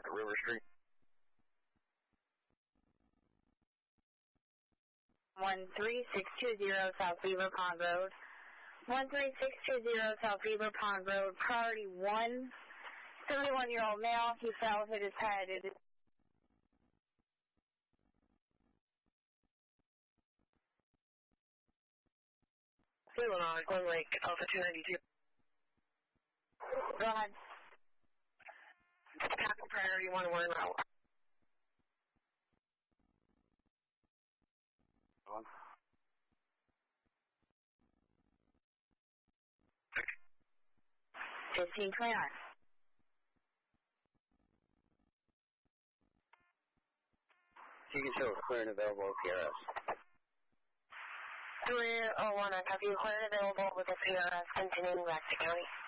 Market River Street. 13620 South Beaver Pond Road. 13620 South Beaver Pond Road. Priority 1. 31-year-old male. He fell, hit his head. It is 219, Glen Lake, Alpha 292. Go ahead. Passing priority 1, we're in route. On. 1529. You can show clear and available PRS. 301, I have you clear and available with the PRS continuing back to county.